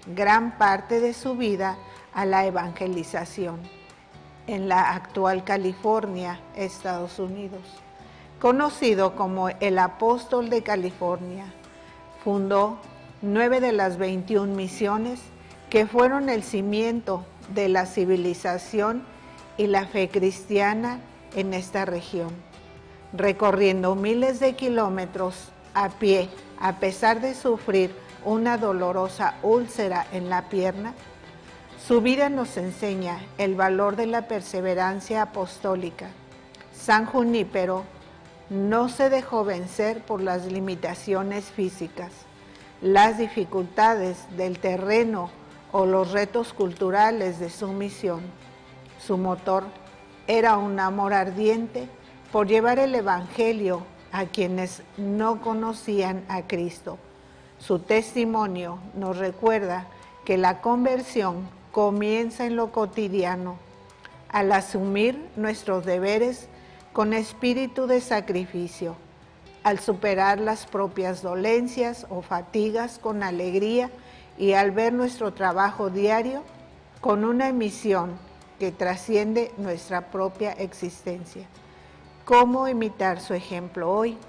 gran parte de su vida a la evangelización en la actual California, Estados Unidos. Conocido como el Apóstol de California, fundó 9 de las 21 misiones que fueron el cimiento de la civilización y la fe cristiana en esta región. Recorriendo miles de kilómetros a pie, a pesar de sufrir una dolorosa úlcera en la pierna, su vida nos enseña el valor de la perseverancia apostólica. San Junípero no se dejó vencer por las limitaciones físicas, las dificultades del terreno o los retos culturales de su misión. Su motor era un amor ardiente por llevar el Evangelio a quienes no conocían a Cristo. Su testimonio nos recuerda que la conversión comienza en lo cotidiano, al asumir nuestros deberes con espíritu de sacrificio, al superar las propias dolencias o fatigas con alegría y al ver nuestro trabajo diario con una misión que trasciende nuestra propia existencia. ¿Cómo imitar su ejemplo hoy?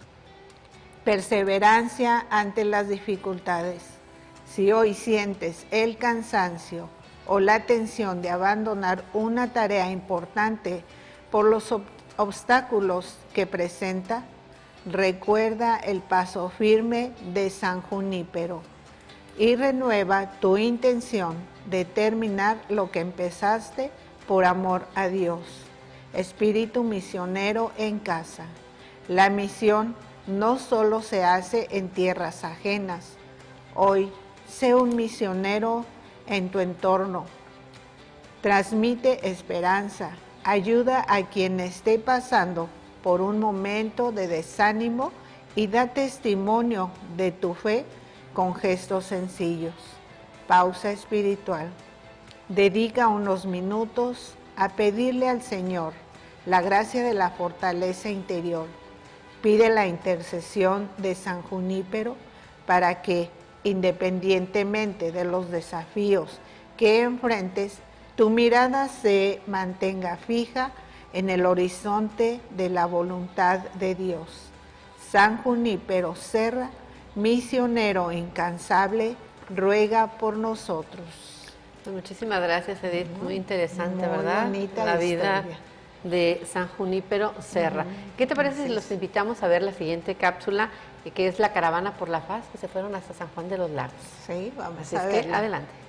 Perseverancia ante las dificultades. Si hoy sientes el cansancio o la tensión de abandonar una tarea importante por los obstáculos que presenta, recuerda el paso firme de San Junípero y renueva tu intención de terminar lo que empezaste por amor a Dios. Espíritu misionero en casa. La misión no solo se hace en tierras ajenas. Hoy, sé un misionero en tu entorno. Transmite esperanza, ayuda a quien esté pasando por un momento de desánimo y da testimonio de tu fe con gestos sencillos. Pausa espiritual. Dedica unos minutos a pedirle al Señor la gracia de la fortaleza interior. Pide la intercesión de San Junípero para que, independientemente de los desafíos que enfrentes, tu mirada se mantenga fija en el horizonte de la voluntad de Dios. San Junípero Serra, misionero incansable, ruega por nosotros. Pues muchísimas gracias, Edith. Muy interesante, muy ¿verdad? Bonita la vida historia de San Junípero Serra. ¿Qué te parece si los invitamos a ver la siguiente cápsula, que es la Caravana por la Paz, que se fueron hasta San Juan de los Lagos? Sí, vamos Así a es que verla. adelante.